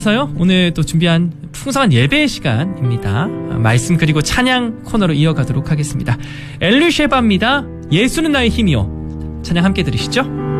서요. 오늘 또 준비한 풍성한 예배 시간입니다. 말씀 그리고 찬양 코너로 이어가도록 하겠습니다. 엘리 쉐바입니다. 예수는 나의 힘이요. 찬양 함께 들으시죠.